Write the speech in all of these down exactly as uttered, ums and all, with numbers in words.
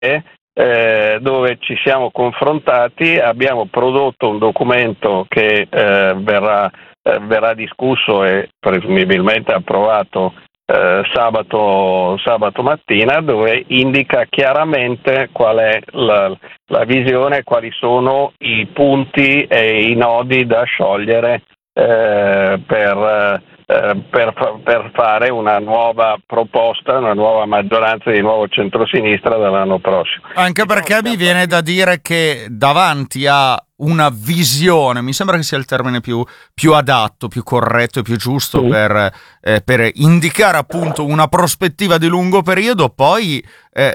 eh, dove ci siamo confrontati, abbiamo prodotto un documento che eh, verrà, eh, verrà discusso e presumibilmente approvato eh, sabato, sabato mattina, dove indica chiaramente qual è la, la visione, quali sono i punti e i nodi da sciogliere eh, per Per, per fare una nuova proposta, una nuova maggioranza di nuovo centrosinistra dall'anno prossimo. Anche perché mi viene da dire che davanti a una visione, mi sembra che sia il termine più, più adatto, più corretto e più giusto sì. per, eh, per indicare appunto una prospettiva di lungo periodo, poi eh,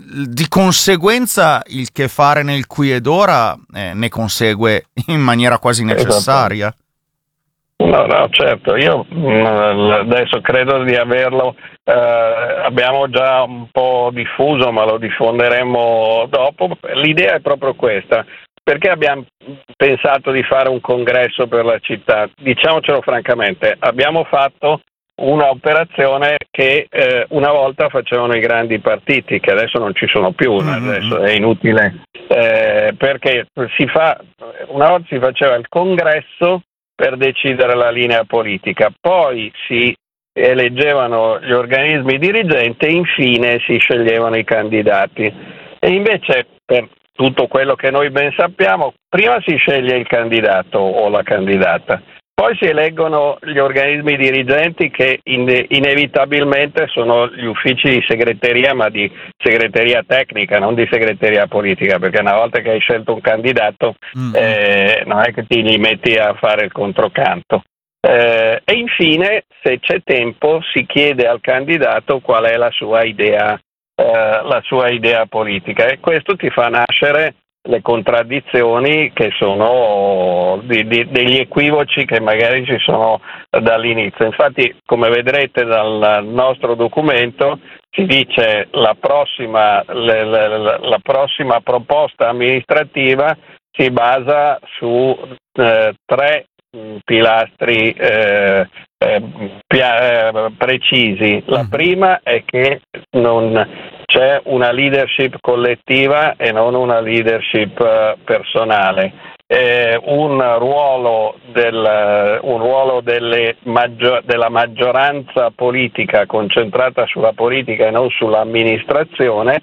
di conseguenza il che fare nel qui ed ora eh, ne consegue in maniera quasi necessaria. Esatto. No, no, certo, io adesso credo di averlo, eh, abbiamo già un po' diffuso, ma lo diffonderemo dopo. L'idea è proprio questa. Perché abbiamo pensato di fare un congresso per la città? Diciamocelo francamente, abbiamo fatto una operazione che eh, una volta facevano i grandi partiti, che adesso non ci sono più, mm-hmm. adesso è inutile, eh, perché si fa, una volta si faceva il congresso per decidere la linea politica, poi si eleggevano gli organismi dirigenti e infine si sceglievano i candidati. E invece, per tutto quello che noi ben sappiamo, prima si sceglie il candidato o la candidata, poi si eleggono gli organismi dirigenti che in- inevitabilmente sono gli uffici di segreteria, ma di segreteria tecnica, non di segreteria politica, perché una volta che hai scelto un candidato mm. eh, non è che ti li metti a fare il controcanto. Eh, e infine, se c'è tempo, si chiede al candidato qual è la sua idea, eh, la sua idea politica, e questo ti fa nascere le contraddizioni che sono di, di, degli equivoci che magari ci sono dall'inizio. Infatti, come vedrete dal nostro documento, si dice la prossima, le, le, la prossima proposta amministrativa si basa su eh, tre pilastri eh, eh, pia- eh, precisi. La prima è che non c'è una leadership collettiva e non una leadership uh, personale. Eh, un ruolo, del, un ruolo delle maggio- della maggioranza politica concentrata sulla politica e non sull'amministrazione,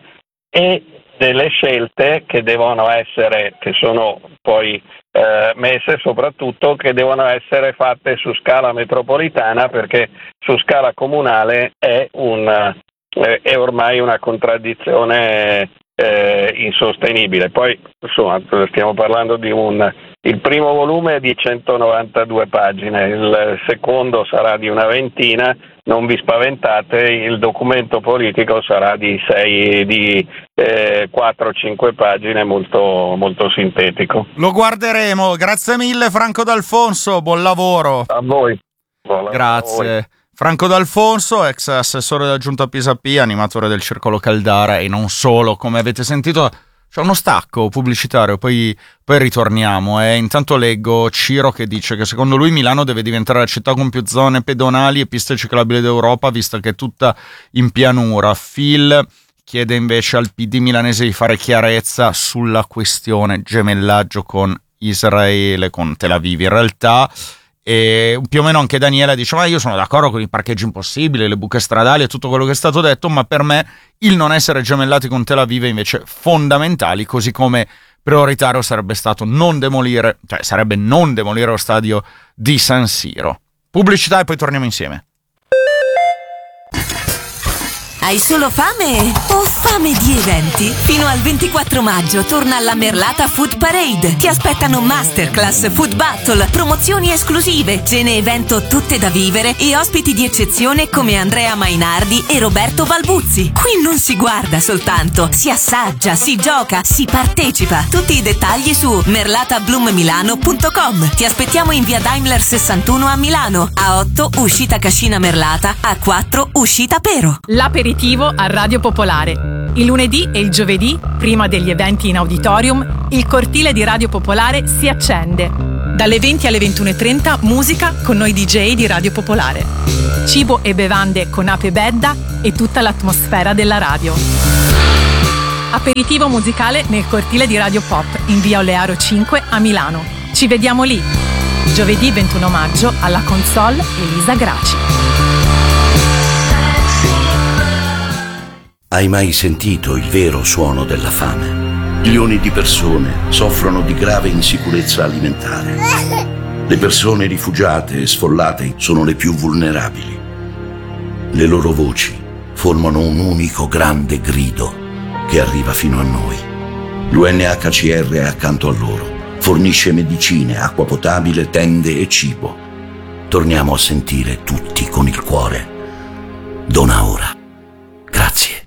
e delle scelte che devono essere, che sono poi eh, messe soprattutto, che devono essere fatte su scala metropolitana, perché su scala comunale è un è ormai una contraddizione eh, insostenibile. Poi insomma stiamo parlando di un il primo volume è di centonovantadue pagine, il secondo sarà di una ventina, non vi spaventate, il documento politico sarà di sei di eh, quattro cinque pagine, molto molto sintetico. Lo guarderemo. Grazie mille Franco D'Alfonso, buon lavoro. A voi. Buon Grazie. A voi. Franco D'Alfonso, ex assessore della Giunta Pisa P, animatore del Circolo Caldara e non solo, come avete sentito c'è uno stacco pubblicitario, poi, poi ritorniamo. E intanto leggo Ciro che dice che secondo lui Milano deve diventare la città con più zone pedonali e piste ciclabili d'Europa, vista che è tutta in pianura. Phil chiede invece al P D milanese di fare chiarezza sulla questione gemellaggio con Israele, con Tel Aviv. In realtà e più o meno anche Daniela dice: ma io sono d'accordo con i parcheggi impossibili, le buche stradali e tutto quello che è stato detto, ma per me il non essere gemellati con Tel Aviv è invece fondamentali, così come prioritario sarebbe stato non demolire, cioè sarebbe non demolire lo stadio di San Siro. Pubblicità e poi torniamo insieme. Hai solo fame o fame di eventi? Fino al ventiquattro maggio torna alla Merlata Food Parade. Ti aspettano masterclass, food battle, promozioni esclusive, cene evento tutte da vivere e ospiti di eccezione come Andrea Mainardi e Roberto Balbuzzi. Qui non si guarda soltanto, si assaggia, si gioca, si partecipa. Tutti i dettagli su merlata bloom milano punto com. Ti aspettiamo in via Daimler sessantuno a Milano, a otto uscita Cascina Merlata, a quattro uscita Pero. L'aperitivo a Radio Popolare. Il lunedì e il giovedì, prima degli eventi in auditorium, il cortile di Radio Popolare si accende. Dalle venti alle ventuno e trenta musica con noi D J di Radio Popolare. Cibo e bevande con ape bedda e tutta l'atmosfera della radio. Aperitivo musicale nel cortile di Radio Pop in via Olearo cinque a Milano. Ci vediamo lì. Giovedì ventuno maggio alla console Elisa Graci. Hai mai sentito il vero suono della fame? Milioni di persone soffrono di grave insicurezza alimentare. Le persone rifugiate e sfollate sono le più vulnerabili. Le loro voci formano un unico grande grido che arriva fino a noi. L'U N H C R è accanto a loro. Fornisce medicine, acqua potabile, tende e cibo. Torniamo a sentire tutti con il cuore. Dona ora. Grazie.